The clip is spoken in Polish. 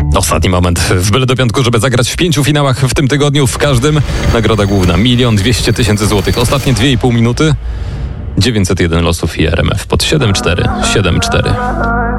Ostatni moment w Byle do Piątku, żeby zagrać w 5 finałach w tym tygodniu. W każdym nagroda główna 1 200 000 złotych. Ostatnie 2,5 minuty. 901 losów i RMF pod 7474.